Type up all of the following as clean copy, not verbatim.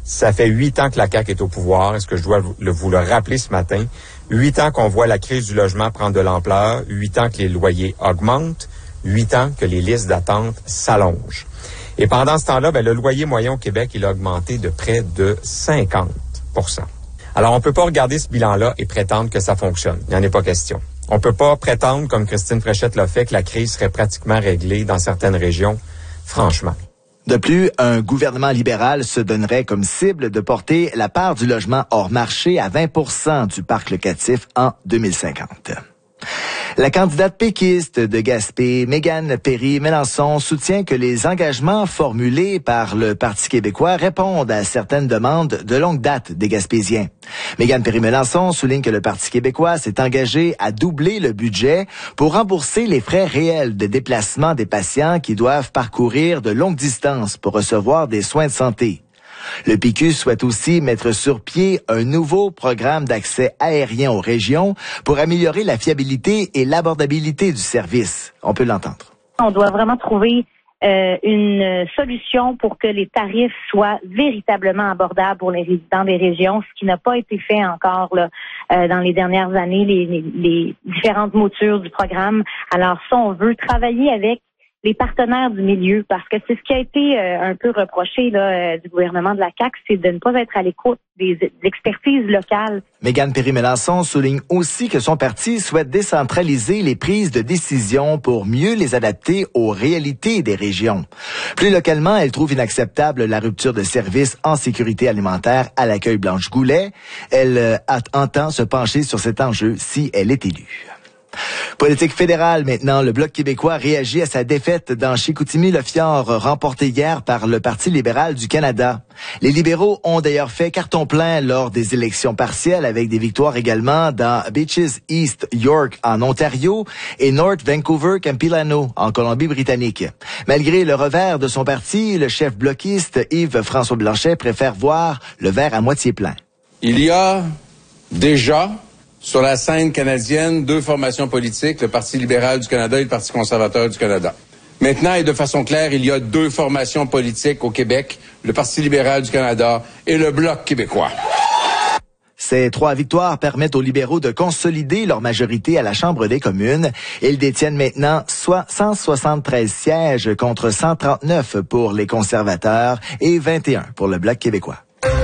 Ça fait 8 ans que la CAQ est au pouvoir. Est-ce que je dois vous le rappeler ce matin? 8 ans qu'on voit la crise du logement prendre de l'ampleur. 8 ans que les loyers augmentent. 8 ans que les listes d'attente s'allongent. Et pendant ce temps-là, le loyer moyen au Québec, il a augmenté de près de 50 %. Alors, on peut pas regarder ce bilan-là et prétendre que ça fonctionne. Il n'y en est pas question. On peut pas prétendre, comme Christine Fréchette l'a fait, que la crise serait pratiquement réglée dans certaines régions. Franchement. De plus, un gouvernement libéral se donnerait comme cible de porter la part du logement hors marché à 20 % du parc locatif en 2050. La candidate péquiste de Gaspé, Mégane Perry-Mélançon, soutient que les engagements formulés par le Parti québécois répondent à certaines demandes de longue date des Gaspésiens. Mégane Perry-Mélançon souligne que le Parti québécois s'est engagé à doubler le budget pour rembourser les frais réels de déplacement des patients qui doivent parcourir de longues distances pour recevoir des soins de santé. Le PQ souhaite aussi mettre sur pied un nouveau programme d'accès aérien aux régions pour améliorer la fiabilité et l'abordabilité du service. On peut l'entendre. On doit vraiment trouver une solution pour que les tarifs soient véritablement abordables pour les résidents des régions, ce qui n'a pas été fait encore là, dans les dernières années, les différentes moutures du programme. Alors ça, on veut travailler avec les partenaires du milieu, parce que c'est ce qui a été un peu reproché là, du gouvernement de la CAQ, c'est de ne pas être à l'écoute des expertises locales. Mégane Perry-Mélançon souligne aussi que son parti souhaite décentraliser les prises de décision pour mieux les adapter aux réalités des régions. Plus localement, elle trouve inacceptable la rupture de services en sécurité alimentaire à l'accueil Blanche-Goulet. Elle entend se pencher sur cet enjeu si elle est élue. Politique fédérale maintenant, le Bloc québécois réagit à sa défaite dans Chicoutimi-Le-Fjord, remportée hier par le Parti libéral du Canada. Les libéraux ont d'ailleurs fait carton plein lors des élections partielles, avec des victoires également dans Beaches East York en Ontario et North Vancouver-Campilano en Colombie-Britannique. Malgré le revers de son parti, le chef bloquiste Yves-François Blanchet préfère voir le verre à moitié plein. Il y a déjà sur la scène canadienne, 2 formations politiques, le Parti libéral du Canada et le Parti conservateur du Canada. Maintenant, et de façon claire, il y a 2 formations politiques au Québec, le Parti libéral du Canada et le Bloc québécois. Ces 3 victoires permettent aux libéraux de consolider leur majorité à la Chambre des communes. Ils détiennent maintenant 173 sièges contre 139 pour les conservateurs et 21 pour le Bloc québécois.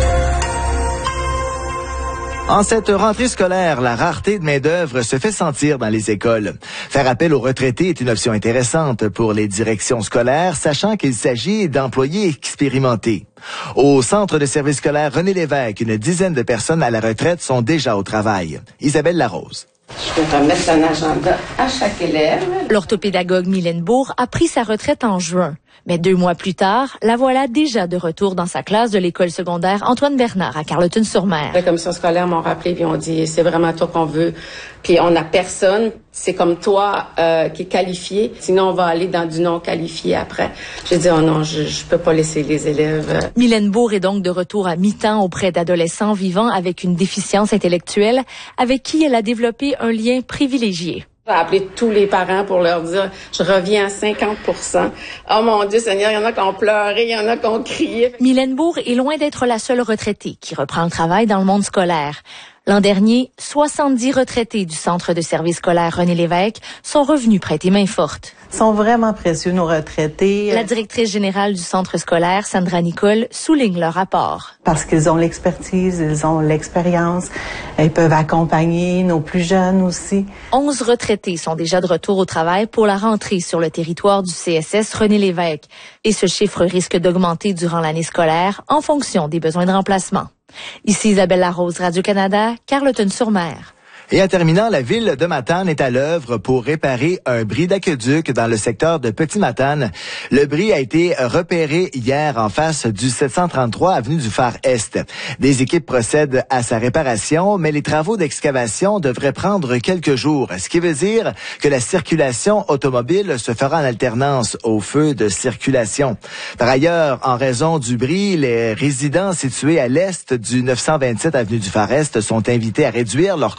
En cette rentrée scolaire, la rareté de main-d'œuvre se fait sentir dans les écoles. Faire appel aux retraités est une option intéressante pour les directions scolaires, sachant qu'il s'agit d'employés expérimentés. Au centre de service scolaire René Lévesque, une dizaine de personnes à la retraite sont déjà au travail. Isabelle Larose. Je vais remettre un agenda à chaque élève. L'orthopédagogue Mylène Bourg a pris sa retraite en juin. Mais 2 mois plus tard, la voilà déjà de retour dans sa classe de l'école secondaire Antoine Bernard à Carleton-sur-Mer. La commission scolaire m'ont rappelé puis ont dit c'est vraiment toi qu'on veut. Puis on n'a personne, c'est comme toi qui est qualifié. Sinon on va aller dans du non qualifié après. J'ai dit oh non, je peux pas laisser les élèves. Mylène Bourg est donc de retour à mi-temps auprès d'adolescents vivant avec une déficience intellectuelle, avec qui elle a développé un lien privilégié. J'ai appelé tous les parents pour leur dire je reviens à 50%. Oh mon Dieu Seigneur, il y en a qui ont pleuré, il y en a qui ont crié. Mylène Bourg est loin d'être la seule retraitée qui reprend le travail dans le monde scolaire. L'an dernier, 70 retraités du centre de service scolaire René Lévesque sont revenus prêter main forte. Ils sont vraiment précieux, nos retraités. La directrice générale du centre scolaire, Sandra Nicole, souligne leur apport. Parce qu'ils ont l'expertise, ils ont l'expérience, ils peuvent accompagner nos plus jeunes aussi. 11 retraités sont déjà de retour au travail pour la rentrée sur le territoire du CSS René Lévesque. Et ce chiffre risque d'augmenter durant l'année scolaire en fonction des besoins de remplacement. Ici Isabelle Larose, Radio-Canada, Carleton-sur-Mer. Et en terminant, la ville de Matane est à l'œuvre pour réparer un bris d'aqueduc dans le secteur de Petit-Matane. Le bris a été repéré hier en face du 733 avenue du Phare Est. Des équipes procèdent à sa réparation, mais les travaux d'excavation devraient prendre quelques jours, ce qui veut dire que la circulation automobile se fera en alternance aux feux de circulation. Par ailleurs, en raison du bris, les résidents situés à l'est du 927 avenue du Phare Est sont invités à réduire leur consommation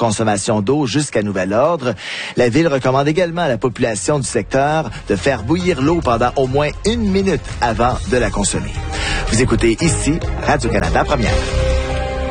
consommation d'eau jusqu'à nouvel ordre. La ville recommande également à la population du secteur de faire bouillir l'eau pendant au moins 1 minute avant de la consommer. Vous écoutez ici Radio-Canada Première.